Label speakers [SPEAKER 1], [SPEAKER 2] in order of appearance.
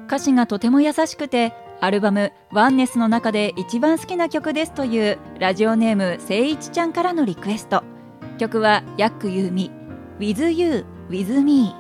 [SPEAKER 1] 歌詞がとても優しくてアルバムワンネスの中で一番好きな曲ですというラジオネームせいいちちゃんからのリクエスト。曲はヤックユーミ With You With Me。